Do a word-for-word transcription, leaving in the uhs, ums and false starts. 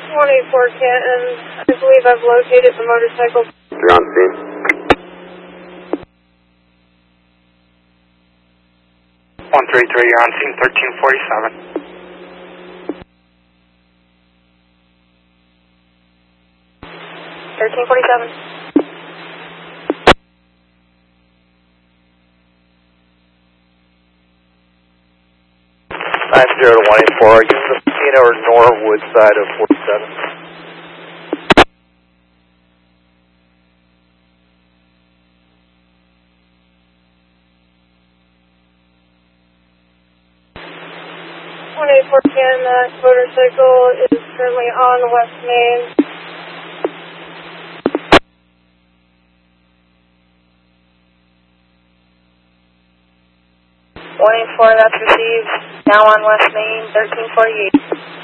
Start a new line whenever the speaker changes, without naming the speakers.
one eight four Canton. I believe I've located the motorcycle.
You're on scene.
one three three, you're on scene, thirteen forty-seven.
thirteen forty-seven.
nine zero to one eight four, are you in the Pino or Norwood side of forty-seven?
one eight four Canton, that motorcycle is currently on West Main. one eight four, that's received. Now on West Main, thirteen forty-eight.